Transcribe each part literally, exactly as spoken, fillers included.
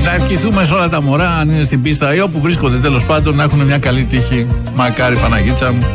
Να ευχηθούμε σε όλα τα μωρά, αν είναι στην πίστα ή όπου βρίσκονται τέλος πάντων, να έχουν μια καλή τύχη. Μακάρι, Παναγίτσα μου.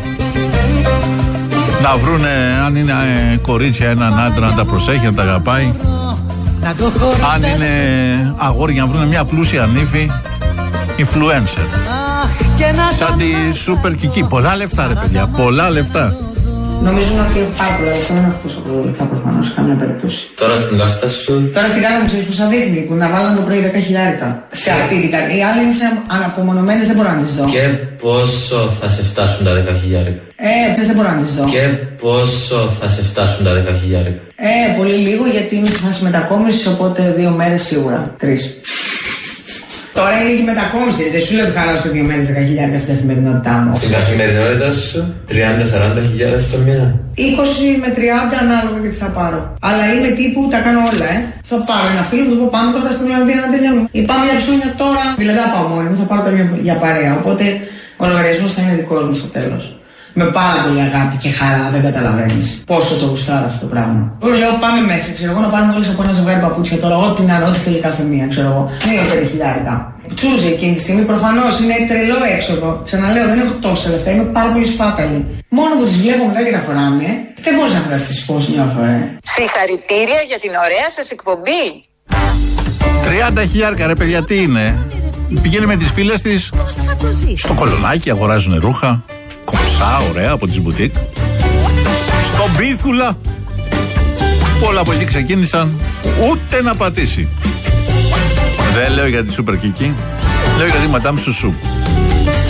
Να βρούνε, αν είναι ε, κορίτσια, έναν άντρα να τα προσέχει, να τα αγαπάει. Αν είναι αγόρια, να βρούνε μια πλούσια νύφη influencer. Σαν τη Super Kiki. Πολλά λεφτά, ρε παιδιά, πολλά λεφτά. Νομίζουν ότι πάρα πολλά λεφτά δεν έχω τόσο πολλά λεφτά προφανώς, καμία περίπτωση. Τώρα στην κάρτα σου. Τώρα στην κάρτα μου ξέρεις πως θα δείχνει, που να βάλουν το πρωί δέκα χιλιάρικα. Σε αυτή την κάρτα. Οι άλλοι είναι σε αναπομονωμένες, δεν μπορώ να τις δω. Και πόσο θα σε φτάσουν τα δέκα χιλιάρικα. Ε, αυτές δεν μπορώ να τις δω. Και πόσο θα σε φτάσουν τα δέκα χιλιάρικα. Ε, πολύ λίγο γιατί είμαι σε φάση μετακόμισης, οπότε δύο μέρες σίγουρα. Τρεις. Τώρα είναι και η μετακόμιση, δεν σου λέω ότι χαλάσω δύο μέρες δέκα χιλιάρικα στην καθημερινότητά μου. Στην καθημερινότητα σου, τριάντα με σαράντα χιλιάδες το μήνα. είκοσι με τριάντα ανάλογα και τι θα πάρω. Αλλά είμαι τύπου τα κάνω όλα, ε. Θα πάρω ένα φίλο μου, το πω πάμε τώρα στην Ολλανδία να τελειώνω. Ή πάμε για ψώνια τώρα. Δηλαδή θα πάω μόνη μου, θα πάρω τώρα για, για παρέα. Οπότε ο λογαριασμός θα είναι δικός μου στο τέλος. Με πάρα πολύ αγάπη και χαρά, δεν καταλαβαίνεις πόσο το γουστάρω αυτό το πράγμα. Λέω πάμε μέσα, ξέρω εγώ, να πάρουμε όλες από ένα ζευγάρι παπούτσια τώρα, ό,τι να είναι, ό,τι θέλει κάθε μία, ξέρω εγώ. Δύο πέντε χιλιάρικα. Τσούζε εκείνη τη στιγμή, προφανώς είναι τρελό έξοδο. Ξαναλέω, δεν έχω τόσα λεφτά, είμαι πάρα πολύ σπάταλη. Μόνο που τις βλέπω μετά και τα φοράμε, δεν μπορείς να φανταστείς πώς νιώθω, ε. Συγχαρητήρια για την ωραία σας εκπομπή. τριάντα χιλιάρικα, ρε παιδιά, τι είναι. Πηγαίνει με τις φίλες της στο Κολονάκι, αγοράζουν ρούχα. Κομψά, ωραία, από τις μπουτίκ. Στον Πίθουλα. Πολλά από εκεί ξεκίνησαν. Ούτε να πατήσει. Δεν λέω για τη Super Kiki. Λέω για τη Madame Chouchou.